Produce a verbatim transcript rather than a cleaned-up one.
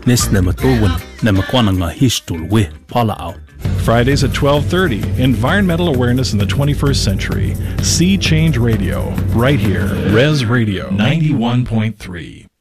Nes na matuwan na makwana nga histul we palao. Fridays at twelve thirty, Environmental Awareness in the twenty-first Century. Sea Change Radio, right here, Res Radio ninety-one point three.